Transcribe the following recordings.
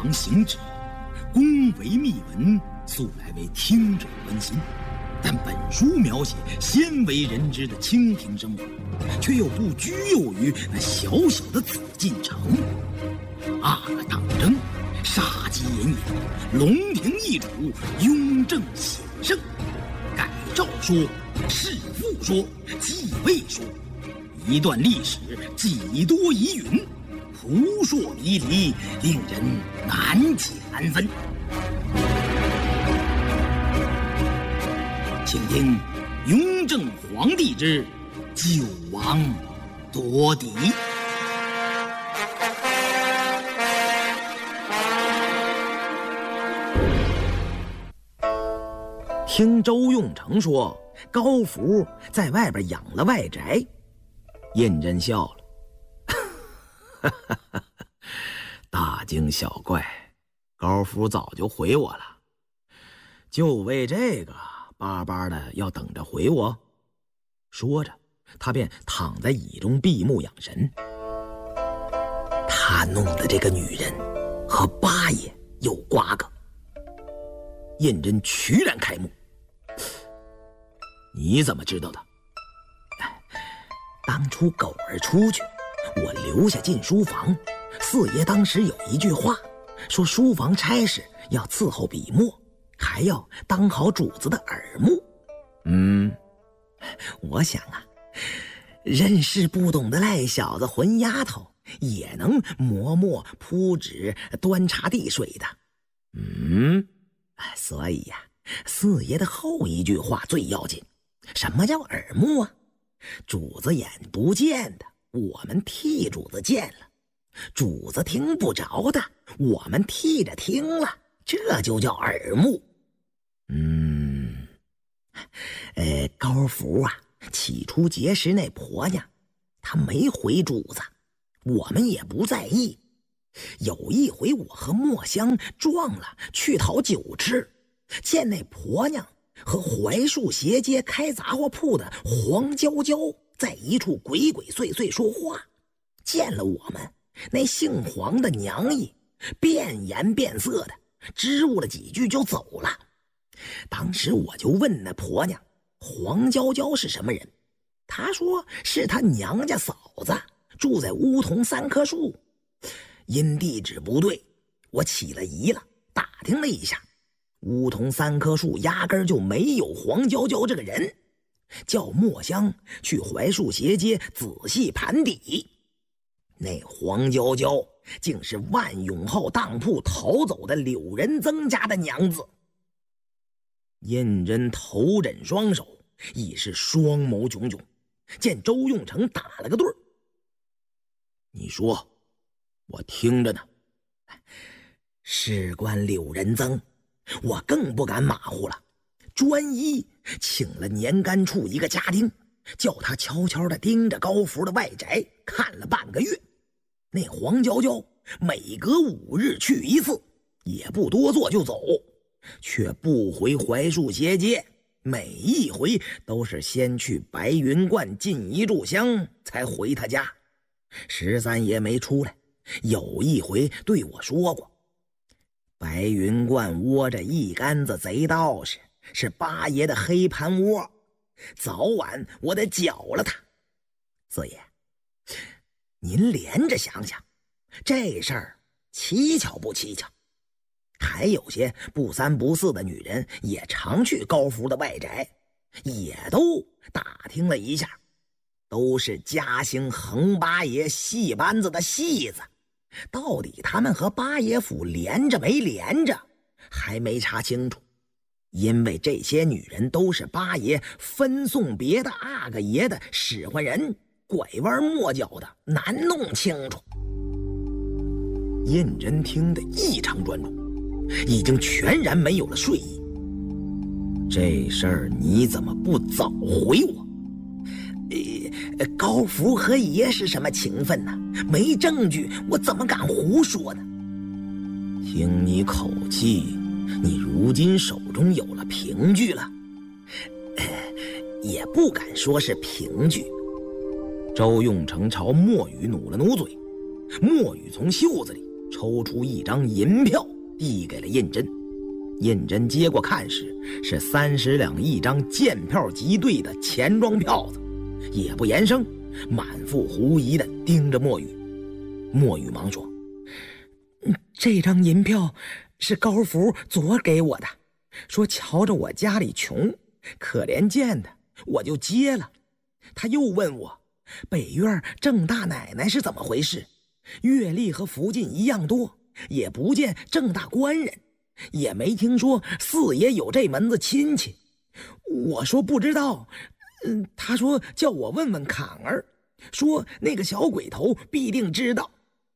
王行止，恭为秘闻，素来为听者关心。但本书描写鲜为人知的清廷生活，却又不拘囿于那小小的紫禁城。阿哥当征，杀机隐隐，龙庭易主，雍正显圣。改诏说，弑父说，继位说，一段历史几多疑云，扑朔迷离，令人难解难分。请听雍正皇帝之九王夺嫡。听周用成说，高福在外边养了外宅，胤禛笑了，大惊小怪，高福早就回我了，就为这个巴巴的要等着回我。说着，他便躺在椅中闭目养神。他弄的这个女人和八爷有瓜葛。胤禛渠然开目，你怎么知道的？当初狗儿出去，我留下进书房，四爷当时有一句话，说书房差事要伺候笔墨，还要当好主子的耳目。我想啊，认识不懂的赖小子混丫头也能磨墨铺纸端茶递水的。所以呀，四爷的后一句话最要紧。什么叫耳目啊？主子眼不见的，我们替主子见了；主子听不着的，我们替着听了，这就叫耳目。高福啊，起初结识那婆娘，她没回主子，我们也不在意。有一回我和墨香撞了，去讨酒吃，见那婆娘和槐树斜街开杂货铺的黄娇娇在一处鬼鬼祟祟说话，见了我们那姓黄的娘姨，变颜变色的支吾了几句就走了。当时我就问那婆娘黄娇娇是什么人，她说是她娘家嫂子，住在梧桐三棵树。因地址不对，我起了疑了，打听了一下，梧桐三棵树压根就没有黄娇娇这个人，叫墨香去槐树斜街仔细盘底。那黄娇娇竟是万永号当铺逃走的柳仁增家的娘子。胤禛头枕双手，已是双眸炯炯，见周用成打了个盹儿。你说，我听着呢。事关柳仁增，我更不敢马虎了，专一请了年干处一个家丁，叫他悄悄地盯着高福的外宅看了半个月。那黄娇娇每隔5日去一次，也不多做就走，却不回槐树斜街，每一回都是先去白云观进一炷香才回他家。13爷没出来，有一回对我说过，白云观窝着一杆子贼道士，是八爷的黑盘窝，早晚我得剿了他。四爷，您连着想想，这事儿蹊跷不蹊跷？还有些不三不四的女人也常去高福的外宅，也都打听了一下，都是嘉兴横八爷戏班子的戏子，到底他们和八爷府连着没连着，还没查清楚。因为这些女人都是八爷分送别的阿哥爷的使唤人，拐弯抹角的难弄清楚。胤禛听得异常专注，已经全然没有了睡意。这事儿你怎么不早回我？高福和爷是什么情分呢？没证据，我怎么敢胡说呢？听你口气，你如今手中有了凭据了。也不敢说是凭据。周用成朝墨雨努了努嘴，墨雨从袖子里抽出一张银票递给了胤禛。胤禛接过看时，是30两一张见票即兑的钱庄票子，也不言声，满腹狐疑地盯着墨雨。墨雨忙说：“这张银票是高福昨给我的，说瞧着我家里穷，可怜见的，我就接了。他又问我北院郑大奶奶是怎么回事，阅历和福晋一样多，也不见郑大官人，也没听说四爷有这门子亲戚。我说不知道，他说叫我问问坎儿，说那个小鬼头必定知道。”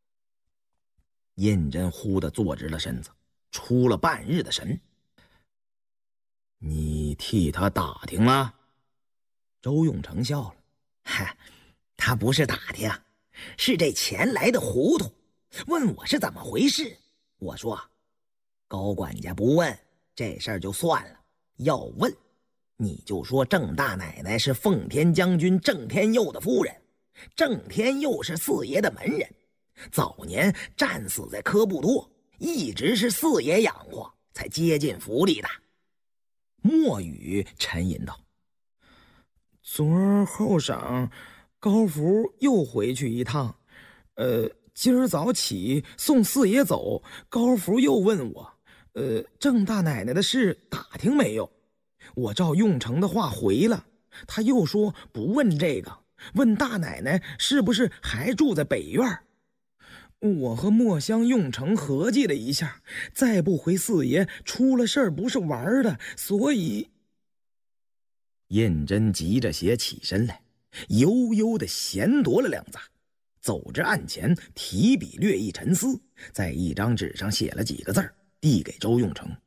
胤禛忽地坐直了身子，出了半日的神。“你替他打听了？”周永成笑了：“嗨，他不是打听，是这钱来的糊涂，问我是怎么回事。我说高管家不问这事儿就算了，要问你就说郑大奶奶是奉天将军郑天佑的夫人，郑天佑是四爷的门人，早年战死在科布多，一直是四爷养活，才接进府里的。”墨雨沉吟道：“昨儿后晌，高福又回去一趟，今儿早起送四爷走，高福又问我，郑大奶奶的事打听没有？我照用成的话回了，他又说不问这个，问大奶奶是不是还住在北院。我和墨香用成合计了一下，再不回四爷，出了事儿不是玩的，所以……”胤禛急着写起身来，悠悠地闲踱了2匝，走至案前，提笔略一沉思，在一张纸上写了几个字，递给周用成：“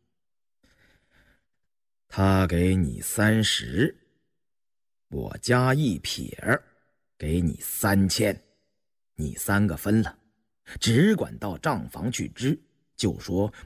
他给你30，我加1撇，给你3000，你3个分了，只管到账房去支，就说